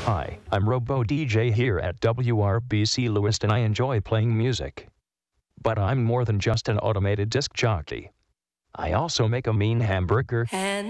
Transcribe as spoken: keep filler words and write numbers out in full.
Hi, I'm Robo D J here at W R B C Lewiston. I enjoy playing music. But I'm more than just an automated disc jockey. I also make a mean hamburger. And